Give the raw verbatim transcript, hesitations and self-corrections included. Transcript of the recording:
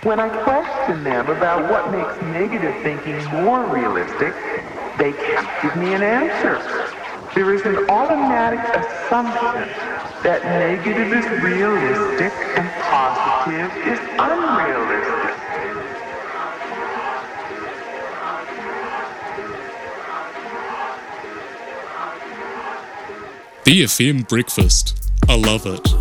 When I question them about what makes negative thinking more realistic, they can't give me an answer. There is an automatic assumption that negative is realistic and positive is unrealistic. The F M Breakfast. I love it.